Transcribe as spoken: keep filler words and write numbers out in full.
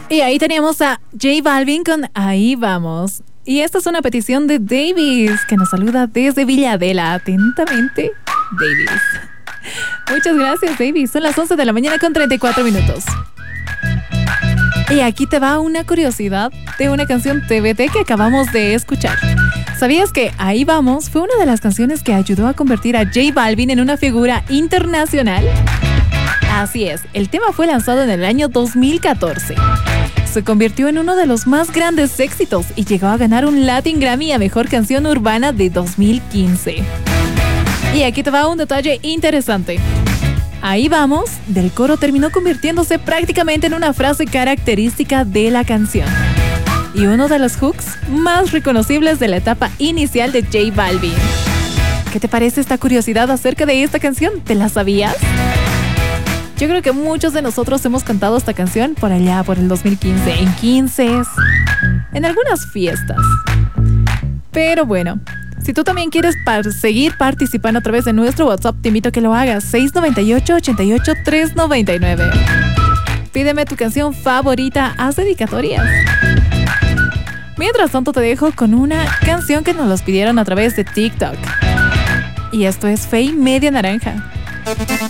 Y ahí teníamos a J Balvin con Ahí Vamos. Y esta es una petición de Davis, que nos saluda desde Villadela. Atentamente, Davis. Muchas gracias, Davis. Son las once de la mañana con treinta y cuatro minutos. Y aquí te va una curiosidad de una canción T B T que acabamos de escuchar. ¿Sabías que Ahí Vamos fue una de las canciones que ayudó a convertir a J Balvin en una figura internacional? Así es, el tema fue lanzado en el año dos mil catorce. Se convirtió en uno de los más grandes éxitos y llegó a ganar un Latin Grammy a Mejor Canción Urbana de dos mil quince. Y aquí te va un detalle interesante. Ahí Vamos, del coro terminó convirtiéndose prácticamente en una frase característica de la canción. Y uno de los hooks más reconocibles de la etapa inicial de J Balvin. ¿Qué te parece esta curiosidad acerca de esta canción? ¿Te la sabías? Yo creo que muchos de nosotros hemos cantado esta canción por allá, por el dos mil quince, en quinces, en algunas fiestas. Pero bueno, si tú también quieres par- seguir participando a través de nuestro WhatsApp, te invito a que lo hagas, seis nueve ocho, ocho ocho, tres nueve nueve. Pídeme tu canción favorita, haz dedicatorias. Mientras tanto te dejo con una canción que nos los pidieron a través de TikTok. Y esto es Fey Media Naranja.